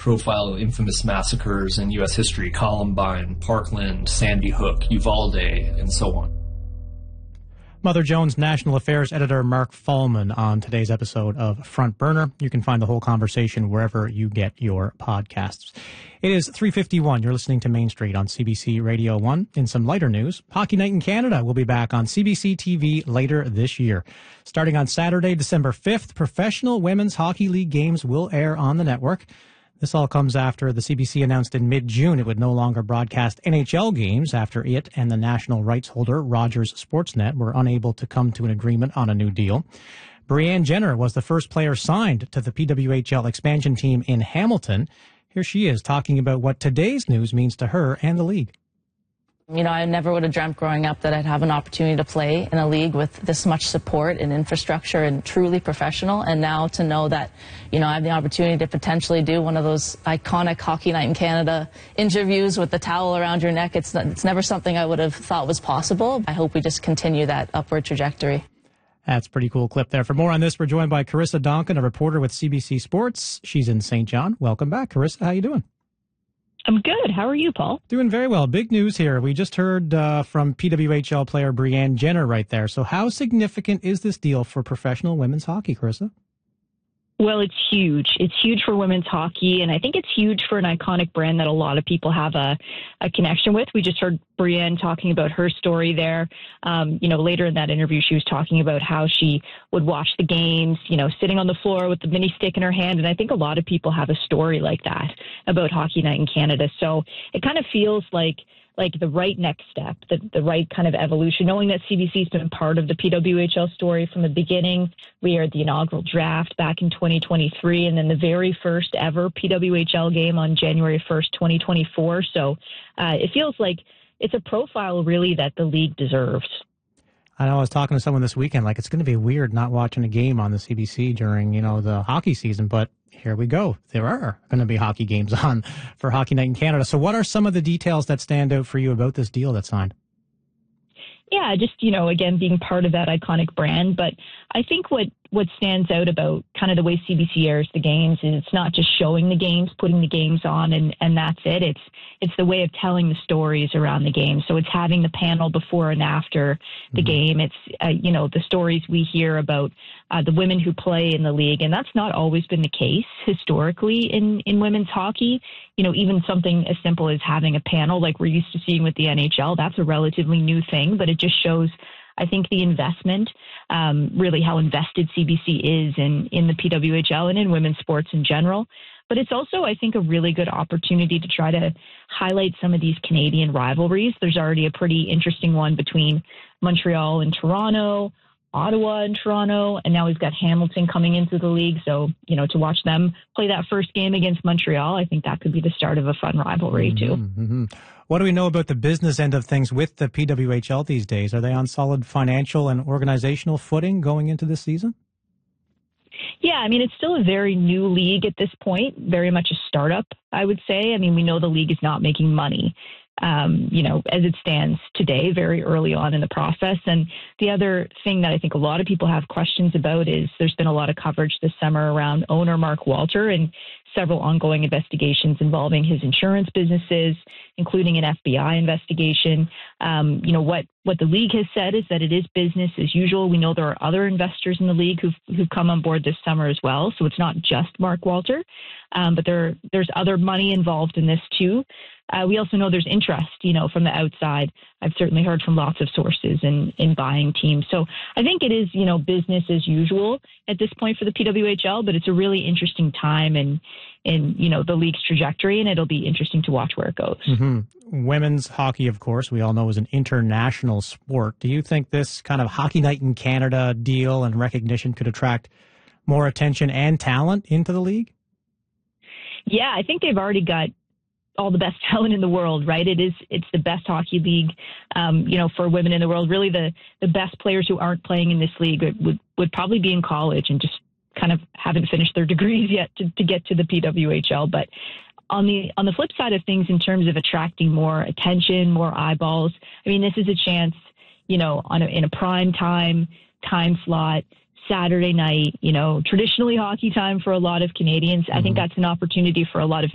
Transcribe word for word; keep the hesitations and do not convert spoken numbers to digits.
high-profile infamous massacres in U S history, Columbine, Parkland, Sandy Hook, Uvalde, and so on. Mother Jones National Affairs editor Mark Fallman on today's episode of Front Burner. You can find the whole conversation wherever you get your podcasts. It is three fifty-one. You're listening to Main Street on C B C Radio one. In some lighter news, Hockey Night in Canada will be back on C B C T V later this year. Starting on Saturday, December fifth, professional women's hockey league games will air on the network. This all comes after the C B C announced in mid-June it would no longer broadcast N H L games after it and the national rights holder, Rogers Sportsnet, were unable to come to an agreement on a new deal. Brianne Jenner was the first player signed to the P W H L expansion team in Hamilton. Here she is talking about what today's news means to her and the league. You know, I never would have dreamt growing up that I'd have an opportunity to play in a league with this much support and infrastructure and truly professional. And now to know that, you know, I have the opportunity to potentially do one of those iconic Hockey Night in Canada interviews with the towel around your neck, it's, it's never something I would have thought was possible. I hope we just continue that upward trajectory. That's a pretty cool clip there. For more on this, we're joined by Carissa Donkin, a reporter with C B C Sports. She's in Saint John. Welcome back, Carissa. How you doing? I'm good. How are you, Paul? Doing very well. Big news here. We just heard uh, from P W H L player Brianne Jenner right there. So how significant is this deal for professional women's hockey, Carissa? Well, it's huge. It's huge for women's hockey, and I think it's huge for an iconic brand that a lot of people have a, a connection with. We just heard Brianne talking about her story there. Um, you know, later in that interview, she was talking about how she would watch the games, you know, sitting on the floor with the mini stick in her hand, and I think a lot of people have a story like that about Hockey Night in Canada. So it kind of feels like like the right next step, the, the right kind of evolution, knowing that C B C has been part of the P W H L story from the beginning. We are at the inaugural draft back in twenty twenty-three, and then the very first ever P W H L game on January first, twenty twenty-four. So uh, it feels like it's a profile really that the league deserves. I know I was talking to someone this weekend, like it's going to be weird not watching a game on the C B C during, you know, the hockey season, but here we go. There are going to be hockey games on for Hockey Night in Canada. So what are some of the details that stand out for you about this deal that's signed? Yeah, just, you know, again, being part of that iconic brand. But I think what, what stands out about kind of the way C B C airs the games is it's not just showing the games, putting the games on, and, and that's it. It's it's the way of telling the stories around the game. So it's having the panel before and after the mm-hmm. game. It's, uh, you know, the stories we hear about uh, the women who play in the league. And that's not always been the case historically in, in women's hockey. You know, even something as simple as having a panel like we're used to seeing with the N H L, that's a relatively new thing, but it just shows, I think, the investment, um, really how invested C B C is in, in the P W H L and in women's sports in general. But it's also, I think, a really good opportunity to try to highlight some of these Canadian rivalries. There's already a pretty interesting one between Montreal and Toronto, Ottawa and Toronto, and now we've got Hamilton coming into the league. So, you know, to watch them play that first game against Montreal, I think that could be the start of a fun rivalry, mm-hmm, too. Mm-hmm. What do we know about the business end of things with the P W H L these days? Are they on solid financial and organizational footing going into this season? Yeah, I mean, it's still a very new league at this point, very much a startup, I would say. I mean, we know the league is not making money, um, you know, as it stands today, very early on in the process. And the other thing that I think a lot of people have questions about is there's been a lot of coverage this summer around owner Mark Walter and several ongoing investigations involving his insurance businesses, including an F B I investigation. Um, you know, what, what the league has said is that it is business as usual. We know there are other investors in the league who've, who've come on board this summer as well. So it's not just Mark Walter, um, but there, there's other money involved in this too. Uh, we also know there's interest, you know, from the outside. I've certainly heard from lots of sources in, in buying teams. So I think it is, you know, business as usual at this point for the P W H L, but it's a really interesting time in, in, you know, the league's trajectory, and it'll be interesting to watch where it goes. Mm-hmm. Women's hockey, of course, we all know is an international sport. Do you think this kind of Hockey Night in Canada deal and recognition could attract more attention and talent into the league? Yeah, I think they've already got all the best talent in the world, right? It is, it's the best hockey league, um, you know, for women in the world. Really the, the best players who aren't playing in this league would, would probably be in college and just kind of haven't finished their degrees yet to, to get to the P W H L. But on the, on the flip side of things, in terms of attracting more attention, more eyeballs, I mean, this is a chance, you know, on a, in a prime time, time slot, Saturday night, you know, traditionally hockey time for a lot of Canadians. Mm-hmm. I think that's an opportunity for a lot of